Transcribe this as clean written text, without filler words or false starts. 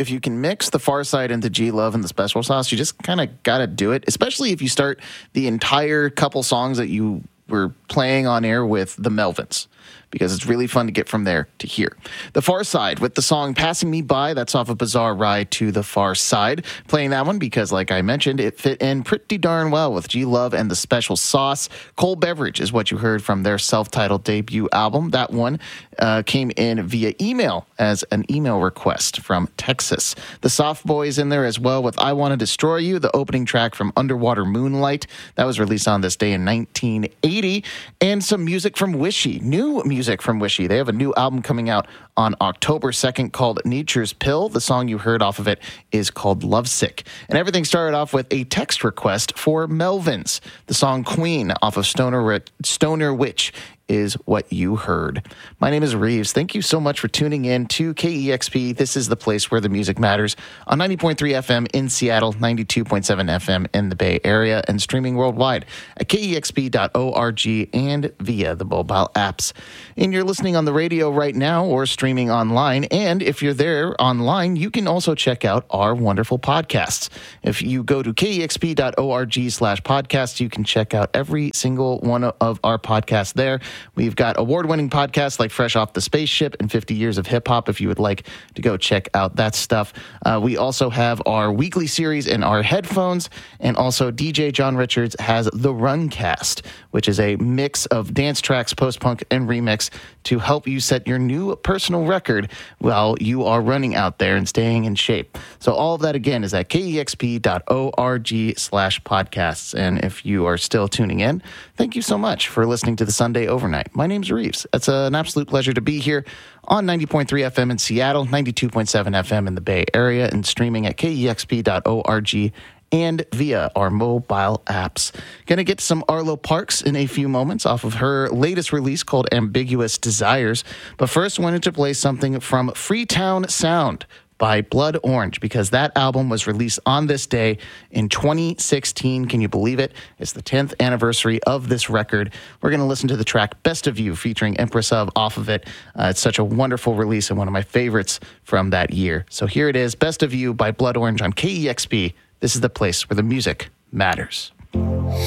if you can mix the Far Side into G Love and the Special Sauce, you just kind of got to do it, especially if you start the entire couple songs that you were playing on air with the Melvins, because it's really fun to get from there to here. The Far Side with the song Passing Me By, that's off of Bizarre Ride to the Far Side. Playing that one because, like I mentioned, it fit in pretty darn well with G Love and the Special Sauce. Cold Beverage is what you heard from their self-titled debut album. That one came in via email as an email request from Texas. The Soft Boys in there as well with I Want to Destroy You, the opening track from Underwater Moonlight. That was released on this day in 1980. And some music from Wishy, new music from Wishy. They have a new album coming out on October 2nd called Nature's Pill. The song you heard off of it is called Lovesick. And everything started off with a text request for Melvins. The song Queen off of Stoner Witch is what you heard. My name is Reeves. Thank you so much for tuning in to KEXP. This is the place where the music matters on 90.3 FM in Seattle, 92.7 FM in the Bay Area, and streaming worldwide at KEXP.org and via the mobile apps. And you're listening on the radio right now or streaming online. And if you're there online, you can also check out our wonderful podcasts. If you go to KEXP.org/podcasts, you can check out every single one of our podcasts there. We've got award-winning podcasts like Fresh Off the Spaceship and 50 Years of Hip Hop if you would like to go check out that stuff. We also have our weekly series in our headphones, and also DJ John Richards has The Runcast, which is a mix of dance tracks, post-punk, and remix to help you set your new personal record while you are running out there and staying in shape. So all of that, again, is at KEXP.org/podcasts. And if you are still tuning in, thank you so much for listening to the Sunday Overnight. My name's Reeves. It's an absolute pleasure to be here on 90.3 FM in Seattle, 92.7 FM in the Bay Area, and streaming at KEXP.org and via our mobile apps. Going to get to some Arlo Parks in a few moments off of her latest release called Ambiguous Desires. But first, wanted to play something from Freetown Sound by Blood Orange, because that album was released on this day in 2016. Can you believe it? It's the 10th anniversary of this record. We're going to listen to the track Best of You featuring Empress of off of it. It's such a wonderful release and one of my favorites from that year. So here it is, Best of You by Blood Orange on KEXP. This is the place where the music matters.